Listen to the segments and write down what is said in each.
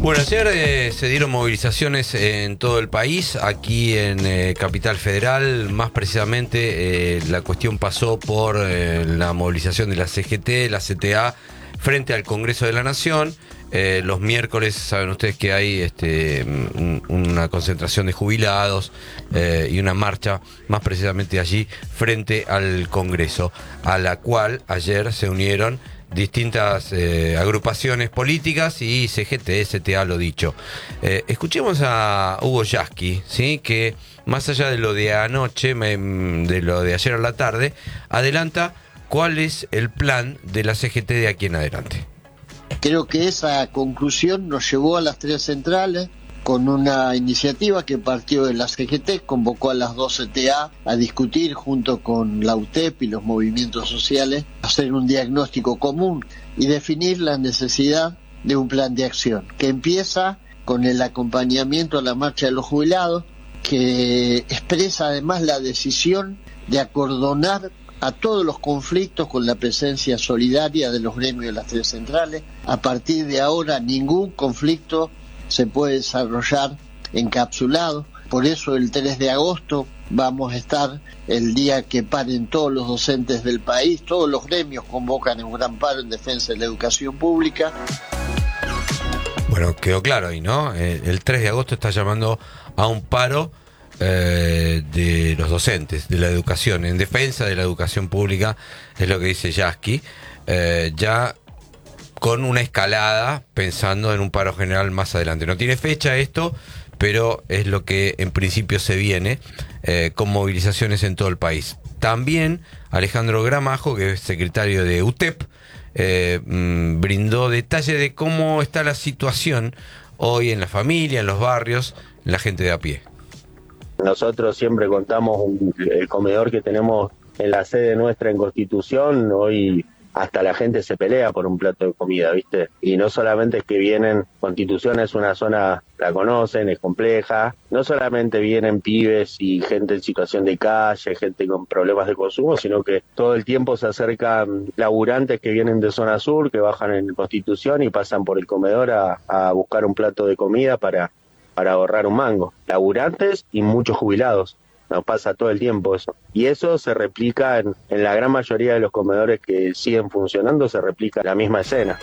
Bueno, ayer se dieron movilizaciones en todo el país, aquí en Capital Federal, más precisamente la cuestión pasó por la movilización de la CGT, la CTA, frente al Congreso de la Nación. Los miércoles, saben ustedes que hay una concentración de jubilados y una marcha, más precisamente allí, frente al Congreso, a la cual ayer se unieron distintas agrupaciones políticas y CGT, CTA, lo dicho. Escuchemos a Hugo Yasky, ¿sí? Que más allá de lo de anoche, de lo de ayer a la tarde, adelanta cuál es el plan de la CGT de aquí en adelante. Creo que esa conclusión nos llevó a las tres centrales con una iniciativa que partió de la CGT, convocó a las dos CTA a discutir junto con la UTEP y los movimientos sociales, hacer un diagnóstico común y definir la necesidad de un plan de acción que empieza con el acompañamiento a la marcha de los jubilados, que expresa además la decisión de acordonar a todos los conflictos con la presencia solidaria de los gremios de las tres centrales. A partir de ahora ningún conflicto se puede desarrollar encapsulado, por eso el 3 de agosto vamos a estar el día que paren todos los docentes del país, todos los gremios convocan un gran paro en defensa de la educación pública. Bueno, quedó claro ahí, ¿no? El 3 de agosto está llamando a un paro de los docentes, de la educación, en defensa de la educación pública, es lo que dice Yasky, ya con una escalada pensando en un paro general más adelante. No tiene fecha esto, pero es lo que en principio se viene, con movilizaciones en todo el país. También Alejandro Gramajo, que es secretario de UTEP, brindó detalles de cómo está la situación hoy en la familia, en los barrios, la gente de a pie. Nosotros siempre contamos el comedor que tenemos en la sede nuestra en Constitución. Hoy hasta la gente se pelea por un plato de comida, ¿viste? Y no solamente es que vienen, Constitución es una zona, la conocen, es compleja, no solamente vienen pibes y gente en situación de calle, gente con problemas de consumo, sino que todo el tiempo se acercan laburantes que vienen de zona sur, que bajan en Constitución y pasan por el comedor a buscar un plato de comida para ahorrar un mango. Laburantes y muchos jubilados. Nos pasa todo el tiempo eso. Y eso se replica en la gran mayoría de los comedores que siguen funcionando, se replica la misma escena.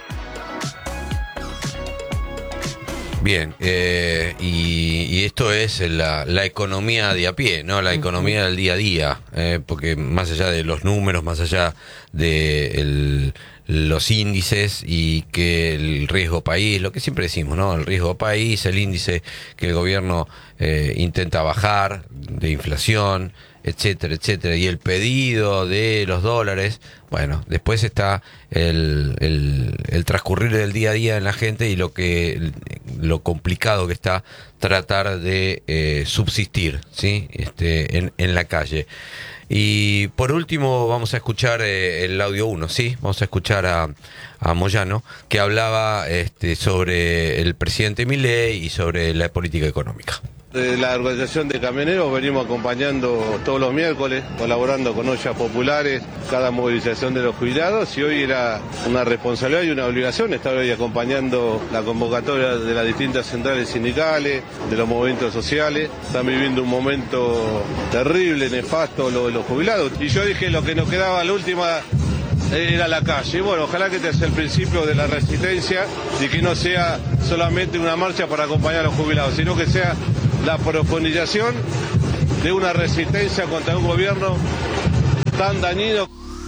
Bien, y esto es la economía de a pie, ¿no? La economía del día a día, porque más allá de los números, más allá de los índices y que el riesgo país, lo que siempre decimos, ¿no? El riesgo país, el índice que el gobierno intenta bajar de inflación, etcétera, etcétera, y el pedido de los dólares. Bueno, después está el transcurrir del día a día en la gente y lo complicado que está tratar de subsistir, ¿sí? En la calle. Y por último vamos a escuchar el audio 1, ¿sí? Vamos a escuchar a Moyano, que hablaba sobre el presidente Milei y sobre la política económica. De la organización de camioneros venimos acompañando todos los miércoles, colaborando con ollas populares, cada movilización de los jubilados, y hoy era una responsabilidad y una obligación estar hoy acompañando la convocatoria de las distintas centrales sindicales, de los movimientos sociales. Están viviendo un momento terrible, nefasto los jubilados, y yo dije lo que nos quedaba la última era la calle. Bueno, ojalá que este sea el principio de la resistencia y que no sea solamente una marcha para acompañar a los jubilados, sino que sea la profundización de una resistencia contra un gobierno tan dañino.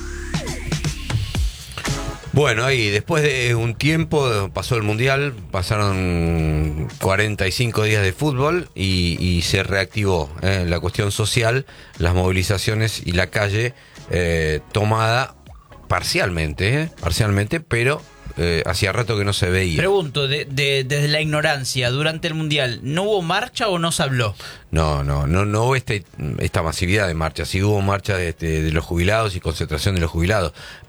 Bueno, ahí después de un tiempo pasó el Mundial, pasaron 45 días de fútbol y se reactivó la cuestión social, las movilizaciones y la calle tomada parcialmente, pero hacía rato que no se veía. Pregunto, desde la ignorancia, durante el Mundial, ¿no hubo marcha o no se habló? No hubo esta masividad de marchas. Sí hubo marcha de los jubilados y concentración de los jubilados,